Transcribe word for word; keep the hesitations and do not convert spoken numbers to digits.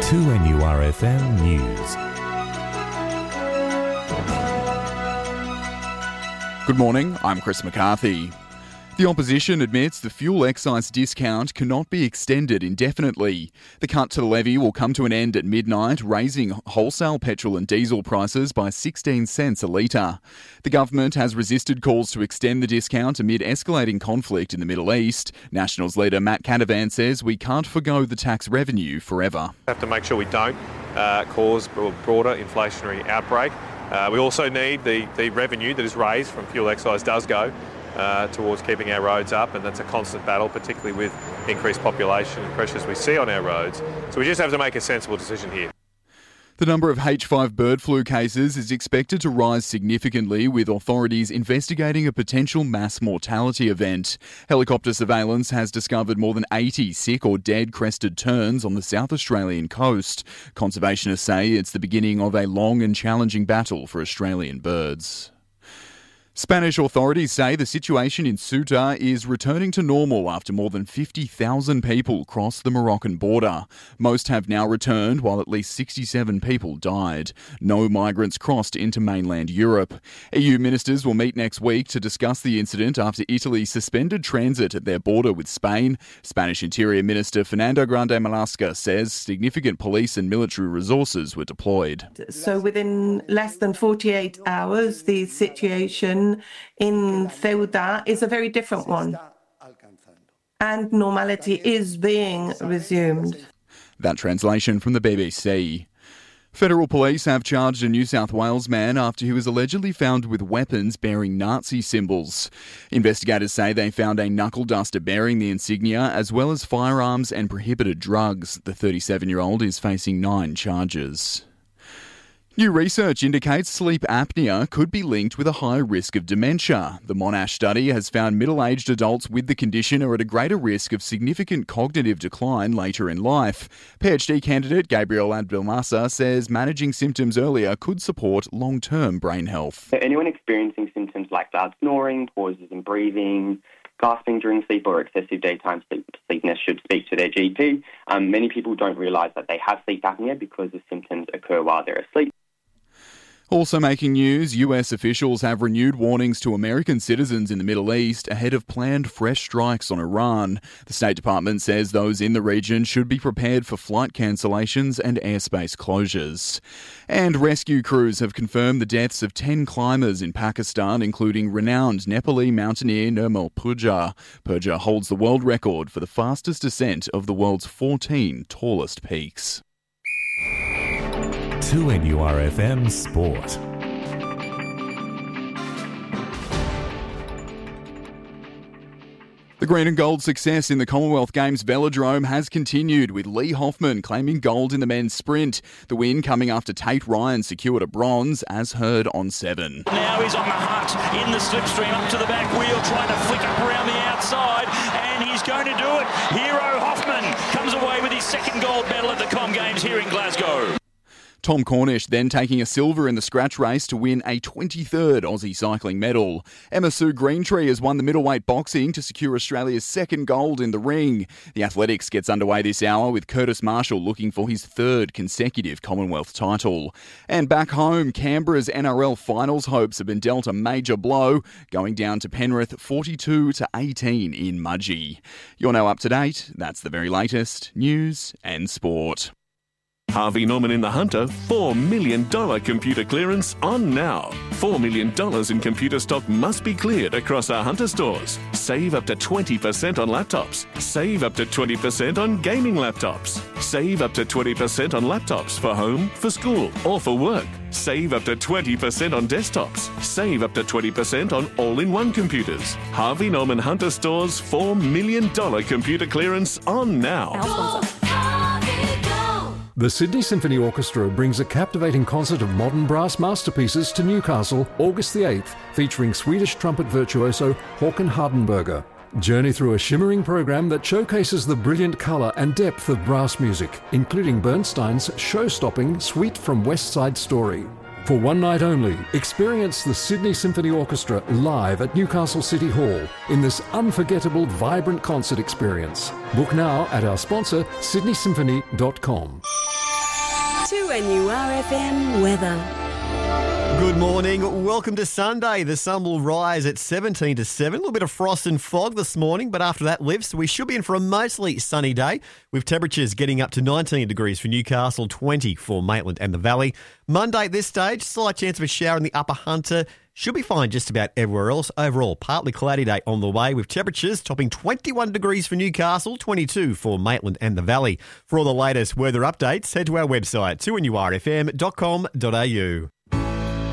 two N U R F M News. Good morning, I'm Chris McCarthy. The opposition admits the fuel excise discount cannot be extended indefinitely. The cut to the levy will come to an end at midnight, raising wholesale petrol and diesel prices by sixteen cents a litre. The government has resisted calls to extend the discount amid escalating conflict in the Middle East. Nationals leader Matt Canavan says we can't forgo the tax revenue forever. We have to make sure we don't uh, cause a broader inflationary outbreak. Uh, we also need the, the revenue that is raised from fuel excise does go Uh, towards keeping our roads up, and that's a constant battle, particularly with increased population and pressures we see on our roads. So we just have to make a sensible decision here. The number of H five bird flu cases is expected to rise significantly, with authorities investigating a potential mass mortality event. Helicopter surveillance has discovered more than eighty sick or dead crested terns on the South Australian coast. Conservationists say it's the beginning of a long and challenging battle for Australian birds. Spanish authorities say the situation in Ceuta is returning to normal after more than fifty thousand people crossed the Moroccan border. Most have now returned, while at least sixty-seven people died. No migrants crossed into mainland Europe. E U ministers will meet next week to discuss the incident after Italy suspended transit at their border with Spain. Spanish Interior Minister Fernando Grande Marlaska says significant police and military resources were deployed. So within less than forty-eight hours, the situation in Ceuta is a very different one, and normality is being resumed. That translation from the B B C. Federal police have charged a New South Wales man after he was allegedly found with weapons bearing Nazi symbols. Investigators say they found a knuckle duster bearing the insignia, as well as firearms and prohibited drugs. The thirty-seven-year-old is facing nine charges. New research indicates sleep apnea could be linked with a high risk of dementia. The Monash study has found middle-aged adults with the condition are at a greater risk of significant cognitive decline later in life. PhD candidate Gabriel Abdelmassa says managing symptoms earlier could support long-term brain health. For anyone experiencing symptoms like loud snoring, pauses in breathing, gasping during sleep or excessive daytime sleep sleepiness should speak to their G P. Um, many people don't realise that they have sleep apnea because the symptoms occur while they're asleep. Also making news, U S officials have renewed warnings to American citizens in the Middle East ahead of planned fresh strikes on Iran. The State Department says those in the region should be prepared for flight cancellations and airspace closures. And rescue crews have confirmed the deaths of ten climbers in Pakistan, including renowned Nepali mountaineer Nirmal Purja. Purja holds the world record for the fastest descent of the world's fourteen tallest peaks. two N U R F M Sport. The green and gold success in the Commonwealth Games velodrome has continued, with Lee Hoffman claiming gold in the men's sprint. The win coming after Tate Ryan secured a bronze, as heard on Seven. Now he's on the hunt in the slipstream, up to the back wheel, trying to flick up around the outside, and he's going to do it. Hero Hoffman comes away with his second gold medal at the Com Games here in Glasgow. Tom Cornish then taking a silver in the scratch race to win a twenty-third Aussie cycling medal. Emma Sue Greentree has won the middleweight boxing to secure Australia's second gold in the ring. The athletics gets underway this hour with Curtis Marshall looking for his third consecutive Commonwealth title. And back home, Canberra's N R L finals hopes have been dealt a major blow, going down to Penrith forty-two to eighteen in Mudgee. You're now up to date. That's the very latest news and sport. Harvey Norman in the Hunter, four million dollars computer clearance on now. four million dollars in computer stock must be cleared across our Hunter stores. Save up to twenty percent on laptops. Save up to twenty percent on gaming laptops. Save up to twenty percent on laptops for home, for school, or for work. Save up to twenty percent on desktops. Save up to twenty percent on all-in-one computers. Harvey Norman Hunter stores, four million dollars computer clearance on now. The Sydney Symphony Orchestra brings a captivating concert of modern brass masterpieces to Newcastle August the eighth, featuring Swedish trumpet virtuoso Håkan Hardenberger. Journey through a shimmering program that showcases the brilliant colour and depth of brass music, including Bernstein's show-stopping Suite from West Side Story. For one night only, experience the Sydney Symphony Orchestra live at Newcastle City Hall in this unforgettable, vibrant concert experience. Book now at our sponsor, sydney symphony dot com. two N U R F M weather. Good morning. Welcome to Sunday. The sun will rise at seventeen to seven. A little bit of frost and fog this morning, but after that lifts, we should be in for a mostly sunny day with temperatures getting up to nineteen degrees for Newcastle, twenty for Maitland and the Valley. Monday at this stage, slight chance of a shower in the Upper Hunter. Should be fine just about everywhere else. Overall, partly cloudy day on the way with temperatures topping twenty-one degrees for Newcastle, twenty-two for Maitland and the Valley. For all the latest weather updates, head to our website, two N U R F M dot com dot A U.